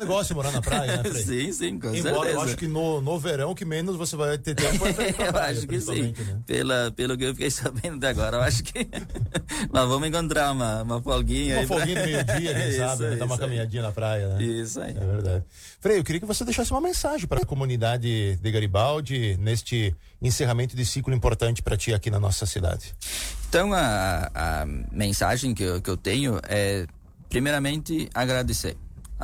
negócio morar na praia, né, Frei? Sim, com Embora certeza. eu acho que no verão que menos você vai ter tempo pra ir pra Eu praia, acho que sim. né? Pelo que eu fiquei sabendo até agora, eu acho que mas vamos encontrar uma folguinha aí. Uma folguinha no meio-dia, quem sabe, né? Dar uma caminhadinha na praia, né? Isso aí. É verdade. Frei, eu queria que você deixasse uma mensagem para a comunidade de Garibaldi neste encerramento de ciclo importante para ti aqui na nossa cidade. Então, a mensagem que eu tenho é, primeiramente, agradecer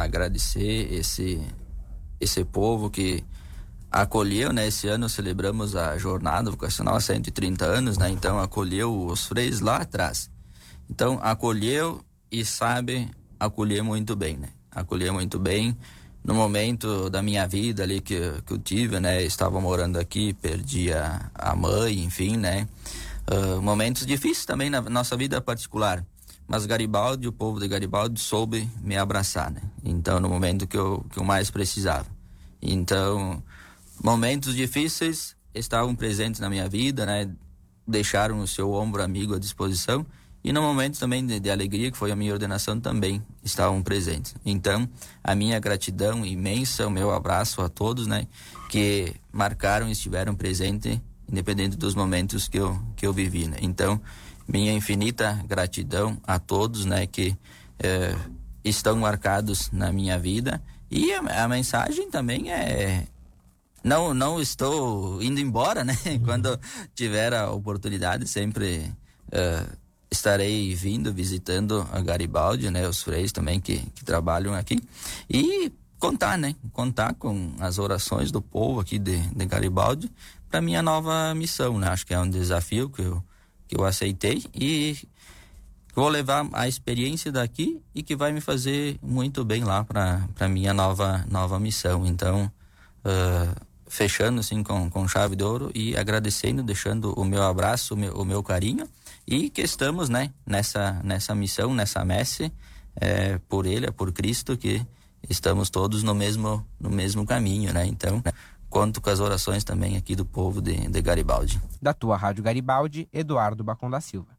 esse povo que acolheu, né? Esse ano celebramos a jornada vocacional há 130 anos, né? Então acolheu os freis lá atrás. Então acolheu e sabe acolher muito bem, né? Acolher muito bem. No momento da minha vida ali que eu tive, né? Estava morando aqui, perdi a mãe, enfim, né? Momentos difíceis também na nossa vida particular. Mas Garibaldi, o povo de Garibaldi soube me abraçar, né? Então, no momento que eu mais precisava. Então, momentos difíceis estavam presentes na minha vida, né? Deixaram o seu ombro amigo à disposição. E no momento também de alegria, que foi a minha ordenação, também estavam presentes. Então, a minha gratidão imensa, o meu abraço a todos, né? Que marcaram e estiveram presentes, independente dos momentos que eu vivi, né? Então, minha infinita gratidão a todos, né, que estão marcados na minha vida. E a mensagem também é: não estou indo embora, né? Quando tiver a oportunidade, sempre estarei visitando a Garibaldi, né? Os freis também que trabalham aqui. E contar, né? Contar com as orações do povo aqui de Garibaldi para minha nova missão, né? Acho que é um desafio que eu aceitei e vou levar a experiência daqui e que vai me fazer muito bem lá para minha nova missão. Então, fechando assim com chave de ouro e agradecendo, deixando o meu abraço, o meu carinho, e que estamos, né, nessa missão, nessa messe, por ele, por Cristo, que estamos todos no mesmo caminho, né? Então, conto com as orações também aqui do povo de Garibaldi. Da tua Rádio Garibaldi, Eduardo Bacon da Silva.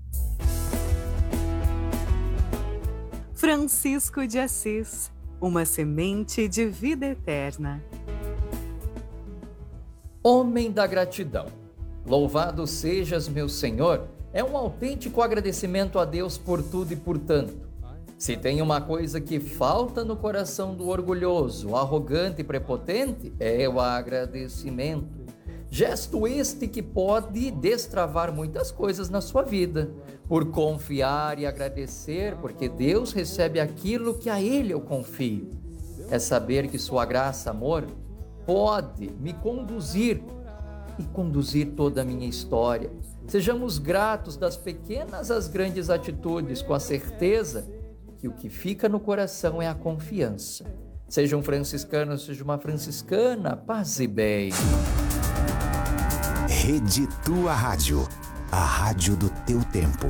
Francisco de Assis, uma semente de vida eterna. Homem da gratidão, louvado sejas, meu Senhor, é um autêntico agradecimento a Deus por tudo e por tanto. Se tem uma coisa que falta no coração do orgulhoso, arrogante e prepotente, é o agradecimento. Gesto este que pode destravar muitas coisas na sua vida. Por confiar e agradecer, porque Deus recebe aquilo que a Ele eu confio. É saber que sua graça, amor, pode me conduzir e conduzir toda a minha história. Sejamos gratos das pequenas às grandes atitudes, com a certeza que o que fica no coração é a confiança. Seja um franciscano, seja uma franciscana, paz e bem. Rede Tua Rádio, a rádio do teu tempo.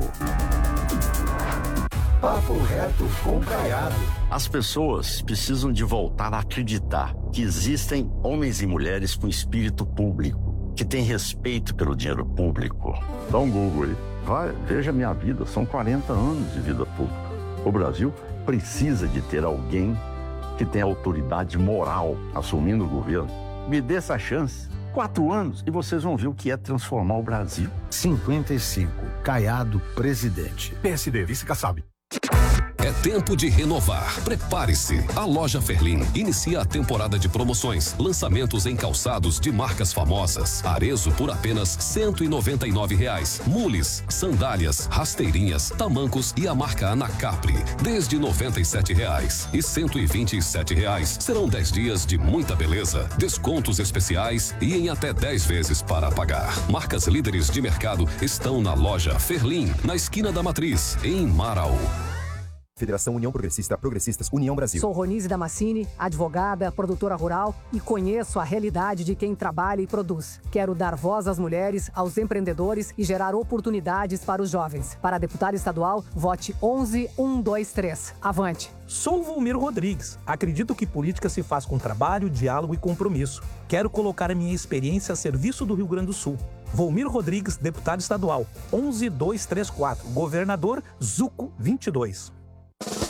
Papo reto com Caiado. As pessoas precisam de voltar a acreditar que existem homens e mulheres com espírito público, que têm respeito pelo dinheiro público. Dá um Google aí. Vai, veja a minha vida, são 40 anos de vida pública. O Brasil precisa de ter alguém que tenha autoridade moral assumindo o governo. Me dê essa chance. 4 anos e vocês vão ver o que é transformar o Brasil. 55, Caiado, presidente. PSD, vice-Kassab. É tempo de renovar. Prepare-se. A loja Ferlin inicia a temporada de promoções. Lançamentos em calçados de marcas famosas. Arezo por apenas R$199. Mules, sandálias, rasteirinhas, tamancos e a marca Anacapri desde R$97 e R$127. Serão 10 dias de muita beleza, descontos especiais e em até 10 vezes para pagar. Marcas líderes de mercado estão na loja Ferlin, na esquina da Matriz, em Marau. Federação União Progressista, Progressistas União Brasil. Sou Ronise Damascini, advogada, produtora rural e conheço a realidade de quem trabalha e produz. Quero dar voz às mulheres, aos empreendedores e gerar oportunidades para os jovens. Para deputado estadual, vote 11123. Avante! Sou Volmir Rodrigues. Acredito que política se faz com trabalho, diálogo e compromisso. Quero colocar a minha experiência a serviço do Rio Grande do Sul. Volmir Rodrigues, deputado estadual, 11234. Governador Zuco 22.